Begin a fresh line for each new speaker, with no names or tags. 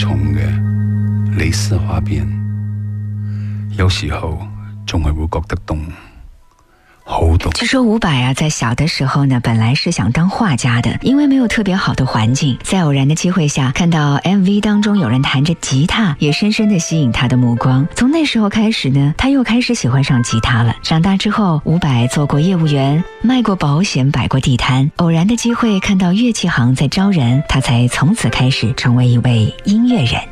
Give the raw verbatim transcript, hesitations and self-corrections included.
重嘅蕾絲花邊，有時候仲係會覺得凍。
据说伍佰啊，在小的时候呢，本来是想当画家的，因为没有特别好的环境，在偶然的机会下，看到 M V 当中有人弹着吉他，也深深的吸引他的目光。从那时候开始呢，他又开始喜欢上吉他了。长大之后，伍佰做过业务员，卖过保险，摆过地摊。偶然的机会看到乐器行在招人，他才从此开始成为一位音乐人。